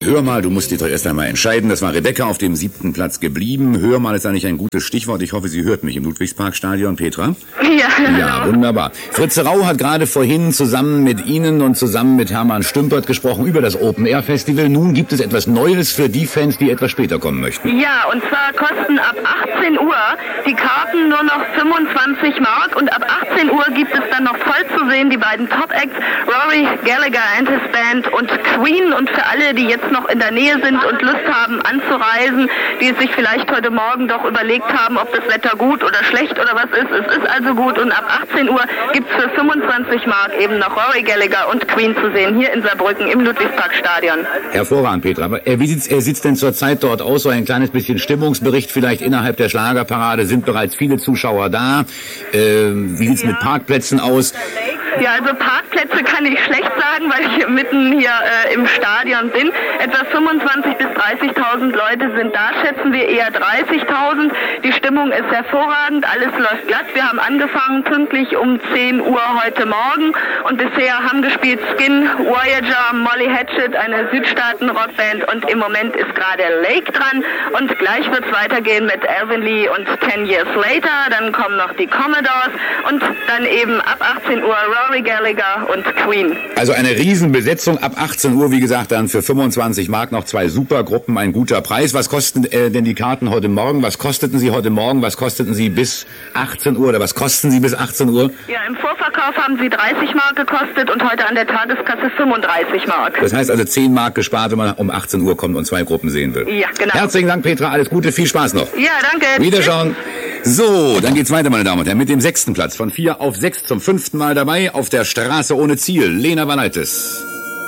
Hör mal, du musst dich doch erst einmal entscheiden. Das war Rebecca auf dem 7. Platz geblieben. Hör mal ist eigentlich ein gutes Stichwort. Ich hoffe, sie hört mich im Ludwigsparkstadion, Petra. Ja, wunderbar. Fritze Rau hat gerade vorhin zusammen mit Ihnen und zusammen mit Hermann Stümpert gesprochen über das Open-Air-Festival. Nun gibt es etwas Neues für die Fans, die etwas später kommen möchten. Ja, und zwar kosten ab 18 Uhr die Karten nur noch 25 Mark und ab 18 Uhr gibt es dann noch voll zu sehen die beiden Top-Acts, Rory Gallagher and his Band und Queen. Und für alle, die jetzt noch in der Nähe sind und Lust haben anzureisen, die es sich vielleicht heute Morgen doch überlegt haben, ob das Wetter gut oder schlecht oder was ist. Es ist also gut und ab 18 Uhr gibt es für 25 Mark eben noch Rory Gallagher und Queen zu sehen, hier in Saarbrücken im Ludwigsparkstadion. Hervorragend, Petra. Aber wie sieht's denn zurzeit dort aus? So ein kleines bisschen Stimmungsbericht vielleicht innerhalb der Schlagerparade. Sind bereits viele Zuschauer da? Wie sieht's mit Parkplätzen aus? Ja, also Parkplätze kann ich schlecht sagen, weil ich mitten hier im Stadion bin. Etwa 25.000 bis 30.000 Leute sind da, schätzen wir eher 30.000. Die Stimmung ist hervorragend, alles läuft glatt. Wir haben angefangen pünktlich um 10 Uhr heute Morgen und bisher haben gespielt Skin, Voyager, Molly Hatchet, eine Südstaaten-Rockband und im Moment ist gerade Lake dran und gleich wird es weitergehen mit Alvin Lee und 10 Years Later. Dann kommen noch die Commodores und dann eben ab 18 Uhr Rory Gallagher und Queen. Also eine Riesenbesetzung ab 18 Uhr, wie gesagt, dann für 25 Mark noch 2 Supergruppen, ein guter Preis. Was kosten denn die Karten heute Morgen? Was kosteten sie heute Morgen? Was kosteten sie bis 18 Uhr oder was kosten sie bis 18 Uhr? Ja, im Vorverkauf haben sie 30 Mark gekostet und heute an der Tageskasse 35 Mark. Das heißt also 10 Mark gespart, wenn man um 18 Uhr kommt und 2 Gruppen sehen will. Ja, genau. Herzlichen Dank, Petra. Alles Gute, viel Spaß noch. Ja, danke. Wiederschauen. So, dann geht's weiter, meine Damen und Herren, mit dem 6. Platz. Von 4 auf 6 zum 5. Mal dabei auf der Straße ohne Ziel. Lena Valaitis.